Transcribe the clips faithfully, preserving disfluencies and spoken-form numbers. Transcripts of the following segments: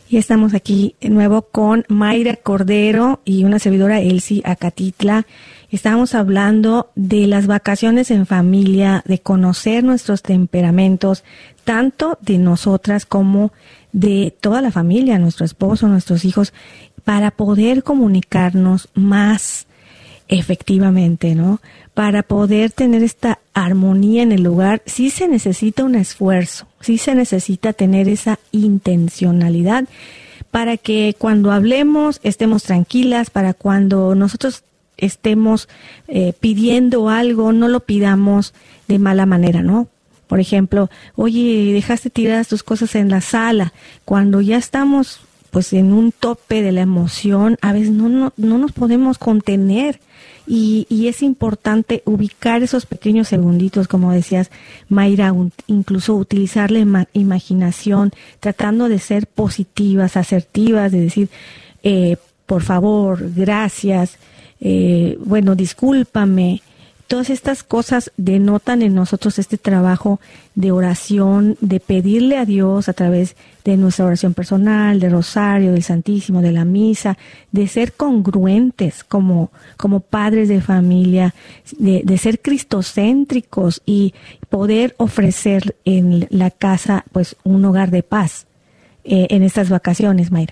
Y estamos aquí de nuevo con Mayra Cordero y una servidora, Elsie Acatitla. Estábamos hablando de las vacaciones en familia, de conocer nuestros temperamentos, tanto de nosotras como de toda la familia, nuestro esposo, nuestros hijos, para poder comunicarnos más efectivamente, ¿no? Para poder tener esta armonía en el lugar, sí se necesita un esfuerzo, sí se necesita tener esa intencionalidad para que cuando hablemos estemos tranquilas, para cuando nosotros estemos eh, pidiendo algo, no lo pidamos de mala manera, ¿no? Por ejemplo, oye, dejaste tiradas tus cosas en la sala. Cuando ya estamos pues en un tope de la emoción, a veces no, no, no nos podemos contener. Y, y es importante ubicar esos pequeños segunditos, como decías, Mayra, un, incluso utilizar la ima- imaginación, tratando de ser positivas, asertivas, de decir, eh, por favor, gracias, eh, bueno, discúlpame. Todas estas cosas denotan en nosotros este trabajo de oración, de pedirle a Dios a través de nuestra oración personal, de rosario, del Santísimo, de la misa, de ser congruentes como, como padres de familia, de, de ser cristocéntricos y poder ofrecer en la casa pues un hogar de paz eh, en estas vacaciones, Mayra.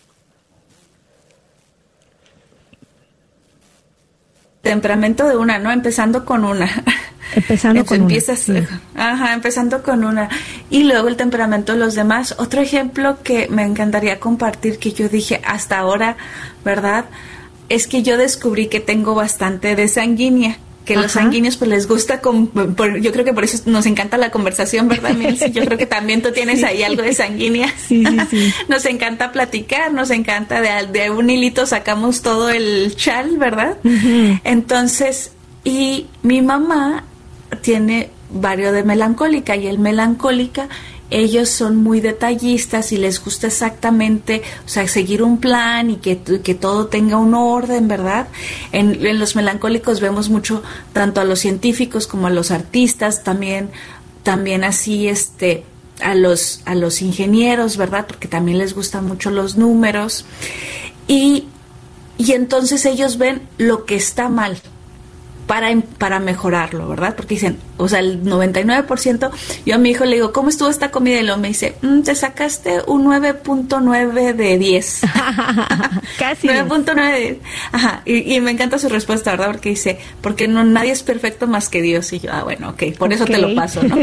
Temperamento de una, ¿no? Empezando con una. Empezando con Empiezas, una. Sí. Ajá, empezando con una. Y luego el temperamento de los demás. Otro ejemplo que me encantaría compartir, que yo dije hasta ahora, ¿verdad? Es que yo descubrí que tengo bastante de sanguínea. Que Ajá. Los sanguíneos pues les gusta, con, por, yo creo que por eso nos encanta la conversación, ¿verdad, Milsi? Yo creo que también tú tienes sí. ahí algo de sanguínea. Sí, sí, sí. Nos encanta platicar, nos encanta, de, de un hilito sacamos todo el chal, ¿verdad? Uh-huh. Entonces, y mi mamá tiene varios de melancólica, y el melancólica, ellos son muy detallistas y les gusta exactamente, o sea, seguir un plan y que, que todo tenga un orden, ¿verdad? En, en los melancólicos vemos mucho, tanto a los científicos como a los artistas, también, también así, este, a los, a los ingenieros, ¿verdad? Porque también les gustan mucho los números. Y, y entonces ellos ven lo que está mal para para mejorarlo, ¿verdad? Porque dicen, o sea, el noventa y nueve por ciento, yo a mi hijo le digo, ¿cómo estuvo esta comida? Y luego me dice, mm, te sacaste un nueve punto nueve de diez. Casi. nueve punto nueve de diez. Ajá, y, y me encanta su respuesta, ¿verdad? Porque dice, porque no nadie es perfecto más que Dios. Y yo, ah, bueno, ok, por eso okay. Te lo paso, ¿no?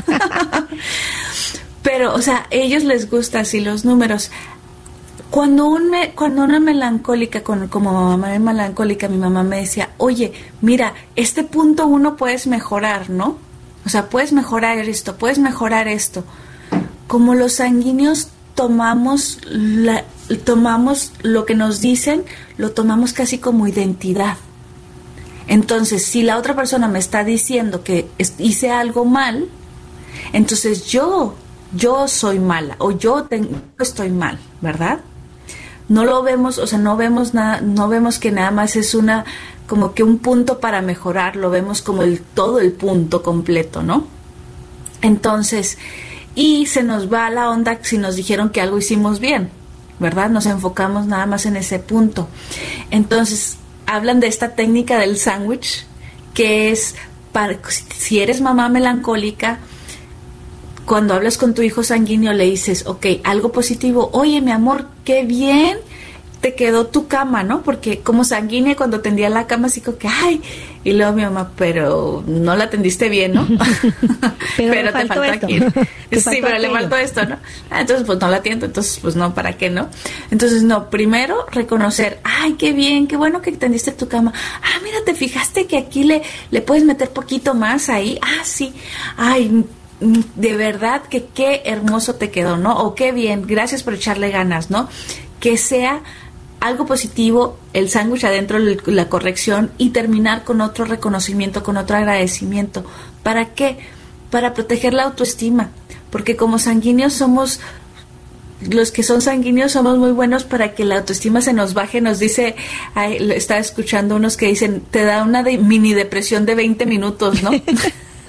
Pero, o sea, a ellos les gusta así los números. Cuando, un me, cuando una melancólica, con, como mamá melancólica, mi mamá me decía, oye, mira, este punto uno puedes mejorar, ¿no? O sea, puedes mejorar esto, puedes mejorar esto. Como los sanguíneos tomamos, la, tomamos lo que nos dicen, lo tomamos casi como identidad. Entonces, si la otra persona me está diciendo que es, hice algo mal, entonces yo, yo soy mala, o yo tengo, estoy mal, ¿verdad? No lo vemos, o sea, no vemos nada, no vemos que nada más es una, como que un punto para mejorar, lo vemos como el todo el punto completo, ¿no? Entonces, y se nos va la onda si nos dijeron que algo hicimos bien, ¿verdad? Nos enfocamos nada más en ese punto. Entonces, hablan de esta técnica del sándwich, que es, para, si eres mamá melancólica, cuando hablas con tu hijo sanguíneo le dices, ok, algo positivo, oye, mi amor, qué bien te quedó tu cama, ¿no? Porque como sanguínea, cuando tendía la cama, así como que, ay, y luego mi mamá, pero no la tendiste bien, ¿no? pero pero te faltó esto. aquí. Te sí, faltó pero aquello. Le faltó esto, ¿no? Ah, entonces, pues no la atiendo, entonces, pues no, ¿para qué, no? Entonces, no, primero reconocer, ay, qué bien, qué bueno que tendiste tu cama. Ah, mira, ¿te fijaste que aquí le, le puedes meter poquito más ahí? Ah, sí. Ay, de verdad que qué hermoso te quedó, ¿no? O qué bien, gracias por echarle ganas, ¿no? Que sea algo positivo, el sándwich adentro, la corrección, y terminar con otro reconocimiento, con otro agradecimiento. ¿Para qué? Para proteger la autoestima, porque como sanguíneos somos, los que son sanguíneos somos muy buenos para que la autoestima se nos baje. Nos dice, ay, estaba escuchando unos que dicen, te da una de, mini depresión de veinte minutos, ¿no?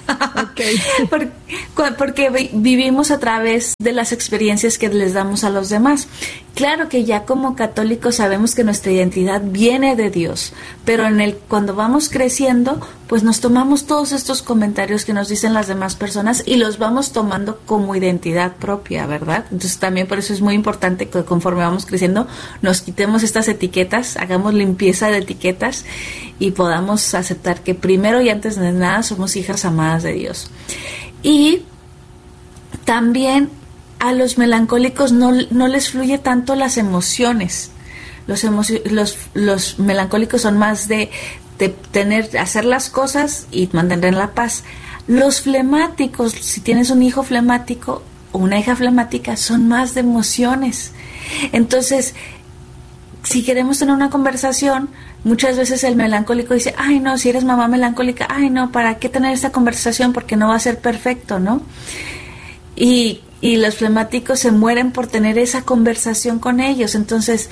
Okay. Porque, porque vivimos a través de las experiencias que les damos a los demás. Claro que ya como católicos sabemos que nuestra identidad viene de Dios, pero en el cuando vamos creciendo, pues nos tomamos todos estos comentarios que nos dicen las demás personas y los vamos tomando como identidad propia, ¿verdad? Entonces también por eso es muy importante que conforme vamos creciendo nos quitemos estas etiquetas, hagamos limpieza de etiquetas y podamos aceptar que primero y antes de nada somos hijas amadas de Dios. Y también a los melancólicos no, no les fluye tanto las emociones. Los, emoci- los, los melancólicos son más de, de tener, hacer las cosas y mantener la paz. Los flemáticos, si tienes un hijo flemático o una hija flemática, son más de emociones. Entonces, si queremos tener una conversación, muchas veces el melancólico dice, ay no, si eres mamá melancólica, ay no, ¿para qué tener esta conversación? Porque no va a ser perfecto, ¿no? Y, y los flemáticos se mueren por tener esa conversación con ellos. Entonces,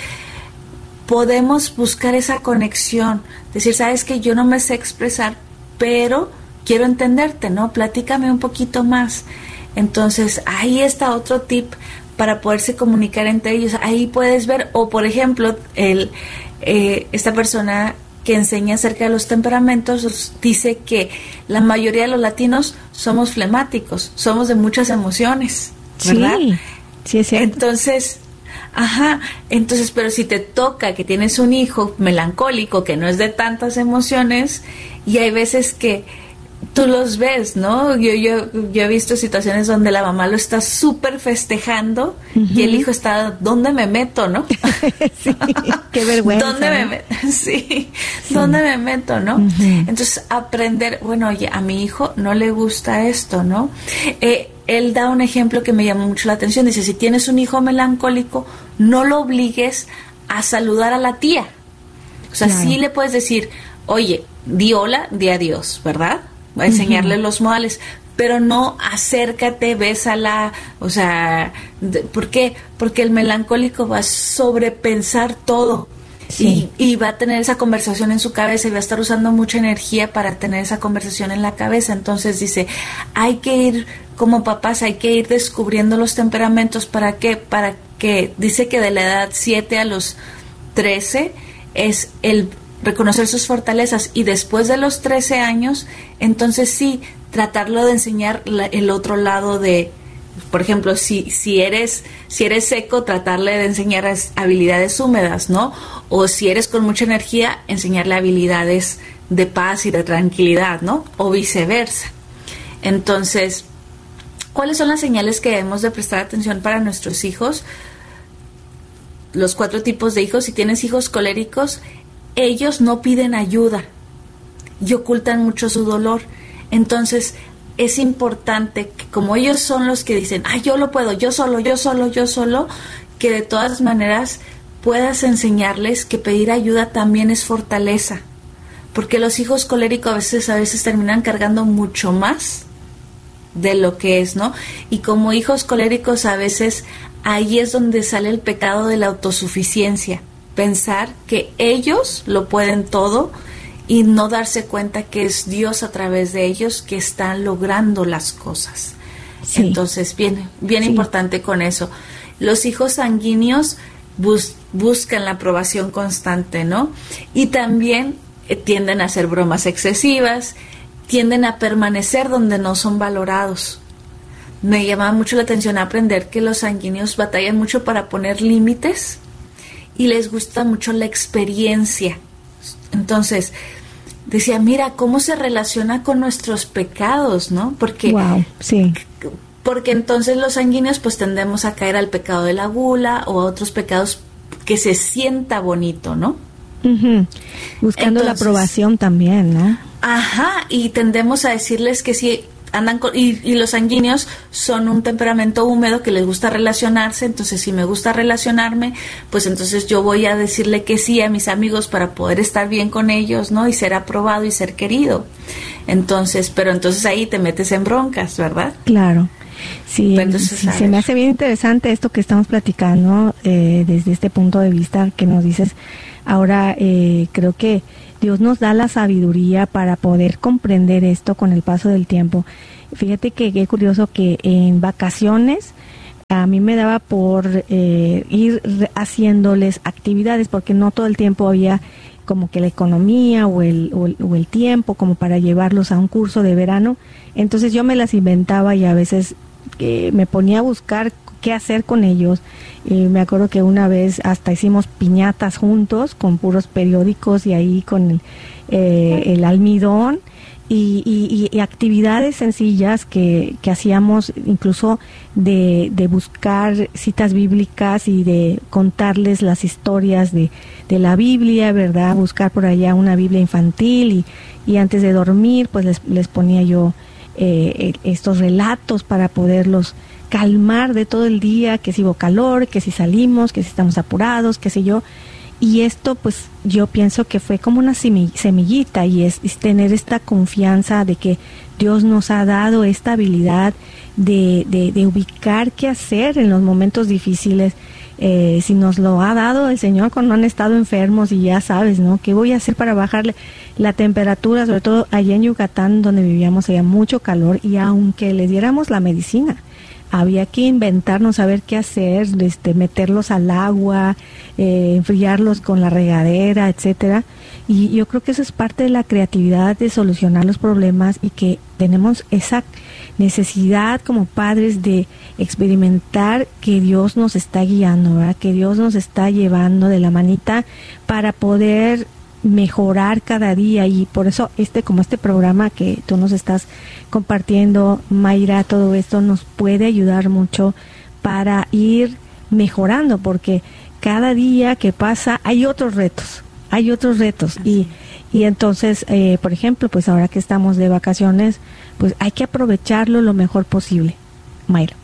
podemos buscar esa conexión, decir, sabes que yo no me sé expresar, pero quiero entenderte, ¿no? Platícame un poquito más. Entonces, ahí está otro tip para poderse comunicar entre ellos. Ahí puedes ver, o por ejemplo, el eh, esta persona que enseña acerca de los temperamentos dice que la mayoría de los latinos somos flemáticos, somos de muchas emociones, ¿verdad? Sí, sí es cierto. Entonces, ajá, entonces, pero si te toca que tienes un hijo melancólico que no es de tantas emociones, y hay veces que tú los ves, ¿no? Yo, yo, yo he visto situaciones donde la mamá lo está súper festejando, uh-huh, y el hijo está, ¿dónde me meto, no? Sí, qué vergüenza. ¿Dónde me meto? Sí, sí, ¿dónde me meto, no? Uh-huh. Entonces, aprender, bueno, oye, a mi hijo no le gusta esto, ¿no? Eh, él da un ejemplo que me llamó mucho la atención. Dice, si tienes un hijo melancólico, no lo obligues a saludar a la tía. O sea, claro, sí le puedes decir, oye, di hola, di adiós, ¿verdad? Va a enseñarle uh-huh los modales, pero no acércate, bésala, o sea, de, ¿por qué? Porque el melancólico va a sobrepensar todo, sí, y, y va a tener esa conversación en su cabeza y va a estar usando mucha energía para tener esa conversación en la cabeza. Entonces dice, hay que ir, como papás, hay que ir descubriendo los temperamentos. ¿Para qué? Para que, dice que de la edad siete a los trece es el reconocer sus fortalezas, y después de los trece años, entonces sí, tratarlo de enseñar la, el otro lado de, por ejemplo, si si eres si eres seco, tratarle de enseñar habilidades húmedas, ¿no? O si eres con mucha energía, enseñarle habilidades de paz y de tranquilidad, ¿no? O viceversa. Entonces, ¿cuáles son las señales que debemos de prestar atención para nuestros hijos? Los cuatro tipos de hijos. Si tienes hijos coléricos, ellos no piden ayuda y ocultan mucho su dolor. Entonces, es importante que, como ellos son los que dicen, ah, yo lo puedo, yo solo, yo solo, yo solo, que de todas maneras puedas enseñarles que pedir ayuda también es fortaleza. Porque los hijos coléricos a veces, a veces terminan cargando mucho más de lo que es, ¿no? Y como hijos coléricos, a veces ahí es donde sale el pecado de la autosuficiencia. Pensar que ellos lo pueden todo y no darse cuenta que es Dios a través de ellos que están logrando las cosas. Sí. Entonces, bien, bien sí, importante con eso. Los hijos sanguíneos bus- buscan la aprobación constante, ¿no? Y también eh, tienden a hacer bromas excesivas, tienden a permanecer donde no son valorados. Me llamaba mucho la atención aprender que los sanguíneos batallan mucho para poner límites y les gusta mucho la experiencia. Entonces, decía, mira cómo se relaciona con nuestros pecados, ¿no? Porque, wow, sí. porque entonces los sanguíneos pues tendemos a caer al pecado de la gula o a otros pecados que se sienta bonito, ¿no? Uh-huh. Buscando entonces, la aprobación también, ¿no? Ajá, y tendemos a decirles que sí, andan con, y, y los sanguíneos son un temperamento húmedo que les gusta relacionarse. Entonces, si me gusta relacionarme, pues entonces yo voy a decirle que sí a mis amigos para poder estar bien con ellos, ¿no? Y ser aprobado y ser querido. Entonces, pero entonces ahí te metes en broncas, ¿verdad? Claro. Sí, entonces, sí, se me hace bien interesante esto que estamos platicando eh, desde este punto de vista que nos dices. Ahora, eh, creo que Dios nos da la sabiduría para poder comprender esto con el paso del tiempo. Fíjate que qué curioso que en vacaciones a mí me daba por eh, ir haciéndoles actividades, porque no todo el tiempo había como que la economía o el, o el, o el tiempo como para llevarlos a un curso de verano. Entonces yo me las inventaba y a veces eh, me ponía a buscar qué hacer con ellos. Y me acuerdo que una vez hasta hicimos piñatas juntos con puros periódicos y ahí con el, eh, el almidón. Y, y, y actividades sencillas que, que hacíamos, incluso de, de buscar citas bíblicas y de contarles las historias de, de la Biblia, ¿verdad? Buscar por allá una Biblia infantil y, y antes de dormir pues les, les ponía yo eh, estos relatos para poderlos calmar de todo el día, que si hubo calor, que si salimos, que si estamos apurados, qué sé yo. Y esto, pues, yo pienso que fue como una semillita y es, es tener esta confianza de que Dios nos ha dado esta habilidad de, de, de ubicar qué hacer en los momentos difíciles. Eh, si nos lo ha dado el Señor cuando han estado enfermos y ya sabes, ¿no? ¿Qué voy a hacer para bajarle la temperatura? Sobre todo allá en Yucatán, donde vivíamos, había mucho calor y aunque les diéramos la medicina, había que inventarnos, saber qué hacer, este, meterlos al agua, eh, enfriarlos con la regadera, etcétera. Y yo creo que eso es parte de la creatividad de solucionar los problemas y que tenemos esa necesidad como padres de experimentar que Dios nos está guiando, ¿verdad? Que Dios nos está llevando de la manita para poder mejorar cada día. Y por eso este como este programa que tú nos estás compartiendo, Mayra, todo esto nos puede ayudar mucho para ir mejorando, porque cada día que pasa hay otros retos, hay otros retos y, y entonces, eh, por ejemplo, pues ahora que estamos de vacaciones, pues hay que aprovecharlo lo mejor posible, Mayra.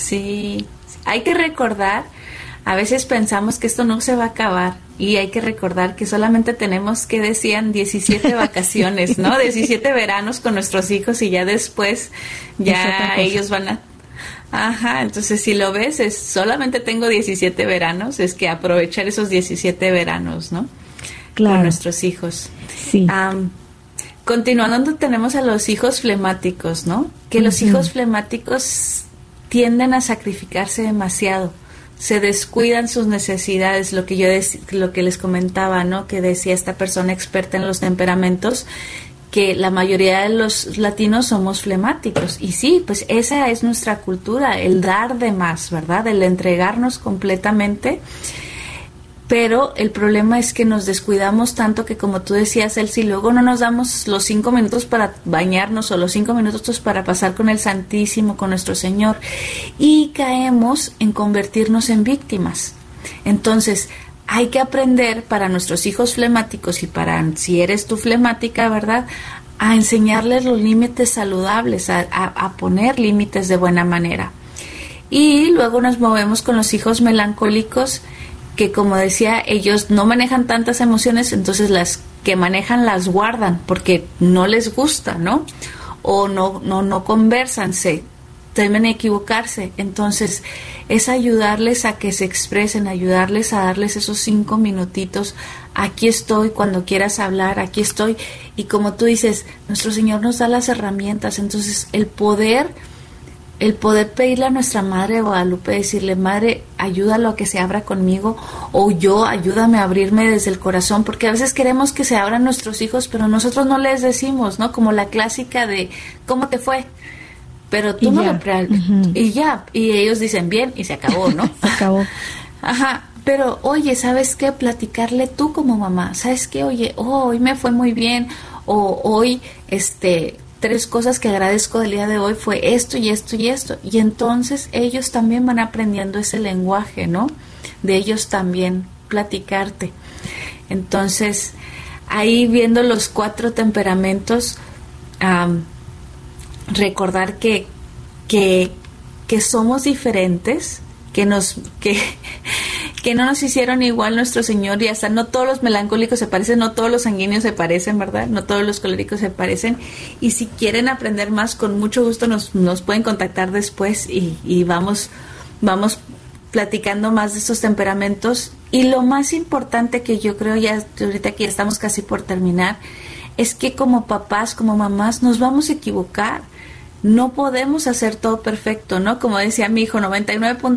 Sí, hay que recordar, a veces pensamos que esto no se va a acabar y hay que recordar que solamente tenemos, que decían, diecisiete vacaciones, ¿no? diecisiete veranos con nuestros hijos y ya después ya ellos van a... Ajá, entonces si lo ves, es solamente tengo diecisiete veranos, es que aprovechar esos diecisiete veranos, ¿no? Claro. Con nuestros hijos. Sí. Um, continuando, tenemos a los hijos flemáticos, ¿no? Que uh-huh. Los hijos flemáticos tienden a sacrificarse demasiado. Se descuidan sus necesidades, lo que yo dec- lo que les comentaba, ¿no? Que decía esta persona experta en los temperamentos, que la mayoría de los latinos somos flemáticos. Y sí, pues esa es nuestra cultura, el dar de más, ¿verdad? El entregarnos completamente. Pero el problema es que nos descuidamos tanto que, como tú decías, Elsie, luego no nos damos los cinco minutos para bañarnos o los cinco minutos para pasar con el Santísimo, con nuestro Señor, y caemos en convertirnos en víctimas. Entonces, hay que aprender para nuestros hijos flemáticos y para, si eres tú flemática, ¿verdad?, a enseñarles los límites saludables, a, a, a poner límites de buena manera. Y luego nos movemos con los hijos melancólicos, que, como decía, ellos no manejan tantas emociones, entonces las que manejan las guardan porque no les gusta, ¿no? O no no no conversan, se temen a equivocarse. Entonces es ayudarles a que se expresen, ayudarles a darles esos cinco minutitos. Aquí estoy cuando quieras hablar, aquí estoy. Y como tú dices, nuestro Señor nos da las herramientas. Entonces el poder El poder pedirle a nuestra Madre de Guadalupe, decirle, Madre, ayúdalo a que se abra conmigo, o yo, ayúdame a abrirme desde el corazón, porque a veces queremos que se abran nuestros hijos, pero nosotros no les decimos, ¿no? Como la clásica de, ¿cómo te fue? Pero tú y no ya. Lo pre- uh-huh. Y ya, y ellos dicen, bien, y se acabó, ¿no? Se acabó. Ajá, pero oye, ¿sabes qué? Platicarle tú como mamá, ¿sabes qué? Oye, oh, hoy me fue muy bien, o hoy, este... tres cosas que agradezco del día de hoy fue esto y esto y esto. Y entonces ellos también van aprendiendo ese lenguaje, ¿no? De ellos también platicarte. Entonces, ahí viendo los cuatro temperamentos, um, recordar que, que, que somos diferentes, que nos... que que no nos hicieron igual nuestro Señor, y hasta no todos los melancólicos se parecen, no todos los sanguíneos se parecen, ¿verdad? No todos los coléricos se parecen, y si quieren aprender más, con mucho gusto nos, nos pueden contactar después y, y vamos, vamos platicando más de estos temperamentos. Y lo más importante que yo creo, ya ahorita que ya estamos casi por terminar, es que como papás, como mamás, nos vamos a equivocar. No podemos hacer todo perfecto, ¿no? Como decía mi hijo, noventa y nueve punto